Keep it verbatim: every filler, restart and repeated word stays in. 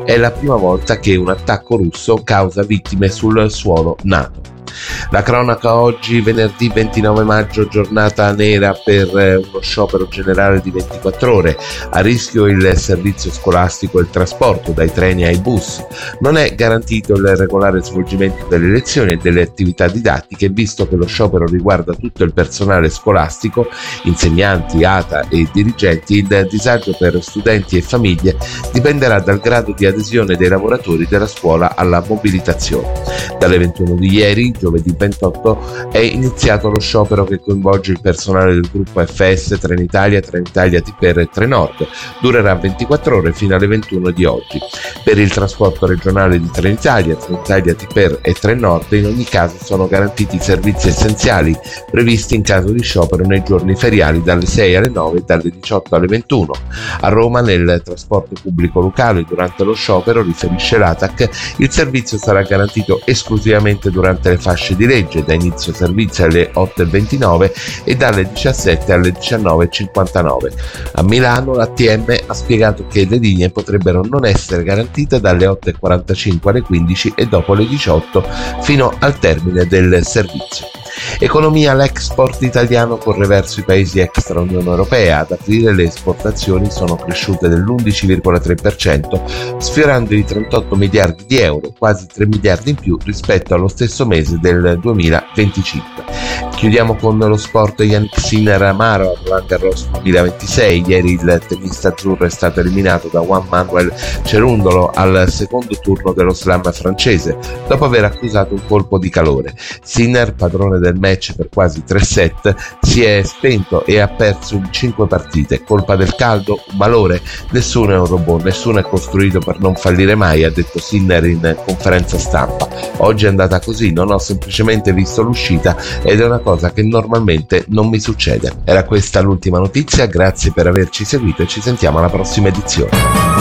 È la prima volta che un attacco russo causa vittime sul suolo NATO. La cronaca oggi, venerdì ventinove maggio, giornata nera per uno sciopero generale di ventiquattro ore. A rischio il servizio scolastico e il trasporto dai treni ai bus. Non è garantito il regolare svolgimento delle lezioni e delle attività didattiche, visto che lo sciopero riguarda tutto il personale scolastico, insegnanti, A T A e dirigenti. Il disagio per studenti e famiglie dipenderà dal grado di adesione dei lavoratori della scuola alla mobilitazione. Dalle ventuno di ieri, giovedì ventotto, è iniziato lo sciopero che coinvolge il personale del gruppo F S, Trenitalia, Trenitalia T P R e Trenord. Durerà ventiquattro ore fino alle ventuno di oggi. Per il trasporto regionale di Trenitalia, Trenitalia T P R e Trenord in ogni caso sono garantiti i servizi essenziali previsti in caso di sciopero nei giorni feriali dalle sei alle nove e dalle diciotto alle ventuno. A Roma, nel trasporto pubblico locale durante lo sciopero, riferisce l'A T A C, il servizio sarà garantito esclusivamente durante le fasce di legge, da inizio servizio alle otto e ventinove e dalle diciassette alle diciannove e cinquantanove. A Milano l'A T M ha spiegato che le linee potrebbero non essere garantite dalle otto e quarantacinque alle quindici e dopo le diciotto fino al termine del servizio. Economia, l'export italiano corre verso i paesi extra Unione Europea. Ad aprile le esportazioni sono cresciute dell'undici virgola tre per cento, sfiorando i trentotto miliardi di euro, quasi tre miliardi in più rispetto allo stesso mese del duemilaventicinque. Chiudiamo con lo sport. Yannick Sinner amaro a Roland Garros duemilaventisei. Ieri il tennista azzurro è stato eliminato da Juan Manuel Cerundolo al secondo turno dello slam francese, dopo aver accusato un colpo di calore. Sinner, padrone del match per quasi tre set, si è spento e ha perso in cinque partite. Colpa del caldo? Un malore? Nessuno è un robot, nessuno è costruito per non fallire mai, ha detto Sinner in conferenza stampa. Oggi è andata così, non ho semplicemente visto l'uscita ed è una cosa che normalmente non mi succede. Era questa l'ultima notizia, grazie per averci seguito e ci sentiamo alla prossima edizione.